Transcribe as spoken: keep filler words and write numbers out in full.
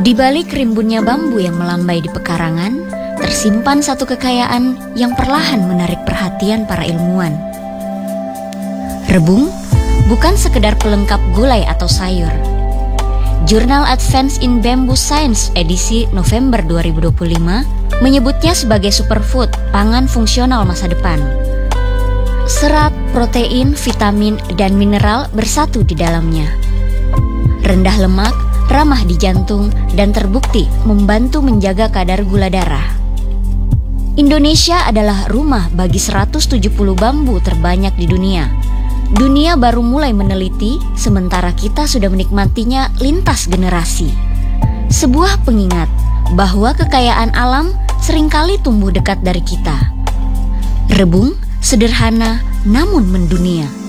Di balik rimbunnya bambu yang melambai di pekarangan, tersimpan satu kekayaan yang perlahan menarik perhatian para ilmuwan. Rebung bukan sekedar pelengkap gulai atau sayur. Jurnal Advance in Bamboo Science edisi November dua ribu dua puluh lima menyebutnya sebagai superfood, pangan fungsional masa depan. Serat, protein, vitamin, dan mineral bersatu di dalamnya. Rendah lemak, ramah di jantung, dan terbukti membantu menjaga kadar gula darah. Indonesia adalah rumah bagi seratus tujuh puluh bambu terbanyak di dunia. Dunia baru mulai meneliti, sementara kita sudah menikmatinya lintas generasi. Sebuah pengingat bahwa kekayaan alam seringkali tumbuh dekat dari kita. Rebung sederhana namun mendunia.